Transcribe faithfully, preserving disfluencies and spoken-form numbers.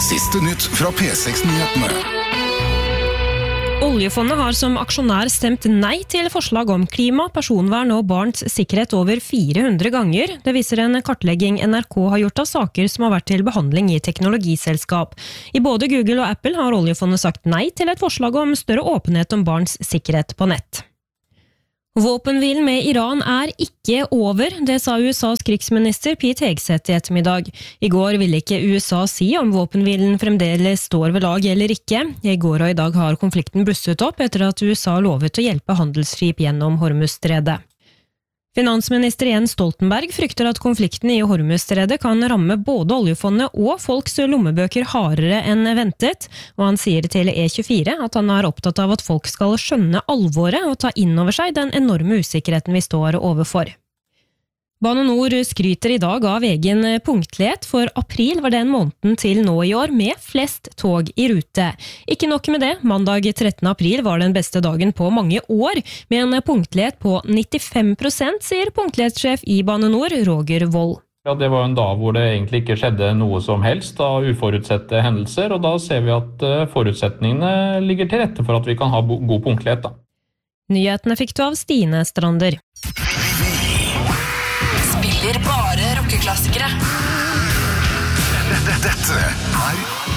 Siste nytt fra P seks-nyhetene. Oljefondet har som aksjonær stemt nei til forslag om klima, personvern og barns sikkerhet over fire hundre ganger. Det viser en kartlegging N R K har gjort av saker som har vært til behandling i teknologiselskap. I både Google og Apple har oljefondet sagt nei til et forslag om større åpenhet om barns sikkerhet på nett. Våpenhvilen med Iran er ikke over, det sa U S A's krigsminister Pete Hegseth i ettermiddag. I går ville ikke U S A si om våpenhvilen fremdeles står ved lag eller ikke. I går og i dag har konflikten blusset opp etter at U S A lovet å hjelpe handelsskip gjennom Hormuzstredet. Finansminister Jens Stoltenberg frykter at konflikten i Hormuzstredet kan ramme både oljefondet og folks lommebøker hardere enn ventet, og han sier til E tjuefire at han er opptatt av at folk skal skjønne alvoret og ta inn over seg den enorme usikkerheten vi står overfor. Bane Nor skryter i dag av egen punktlighet, for april var den måneden til nå i år med flest tog i rute. Ikke nok med det, mandag trettende april var den beste dagen på mange år, med en punktlighet på nittifem prosent, sier punktlighetssjef i Bane Nor, Roger Wold. Ja, det var en dag hvor det egentlig ikke skjedde noe som helst av uforutsette hendelser, og da ser vi at forutsetningene ligger til rette for at vi kan ha god punktlighet. Da. Nyhetene fikk du av Stine Strander. Spiller bare rockeklassikere. Dette er